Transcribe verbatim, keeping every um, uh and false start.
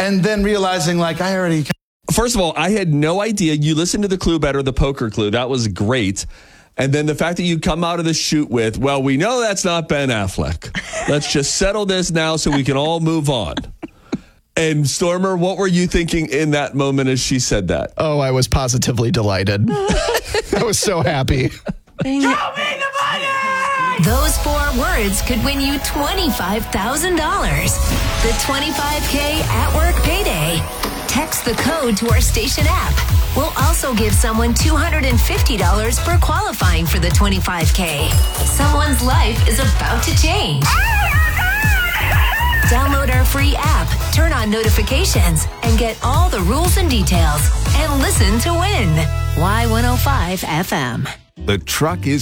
and then realizing, like, I already... First of all, I had no idea. You listened to the clue better, the poker clue. That was great. And then the fact that you come out of the shoot with, well, we know that's not Ben Affleck. Let's just settle this now so we can all move on. And Stormer, what were you thinking in that moment as she said that? Oh, I was positively delighted. I was so happy. Show me the money! Those four words could win you twenty-five thousand dollars. The twenty-five K at work payday. Text the code to our station app. We'll also give someone two hundred fifty dollars for qualifying for the twenty-five K. Someone's life is about to change. Download our free app, turn on notifications, and get all the rules and details. And listen to win. Y one oh five F M. The truck is